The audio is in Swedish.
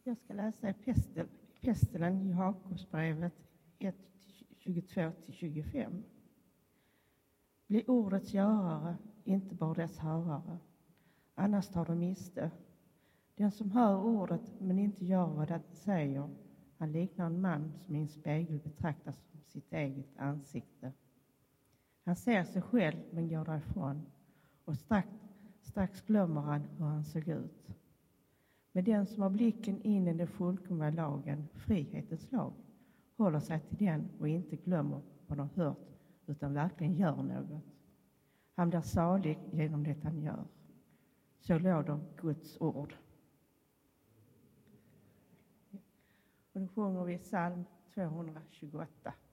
Jag ska läsa i Pestelen i Jakobsbrevet 1, 22-25. Bli ordets görare, inte bara dess hörare. Annars tar de miste. Den som hör ordet men inte gör vad det säger, han liknar en man som i en spegel betraktas som sitt eget ansikte. Han ser sig själv men går därifrån, och strax glömmer han hur han såg ut. Men den som har blicken in i den fullkomliga lagen, frihetens lag, håller sig till den och inte glömmer vad de hört, utan verkligen gör något. Han blir salig genom det han gör. Så låter Guds ord. Och nu sjunger vi psalm 228.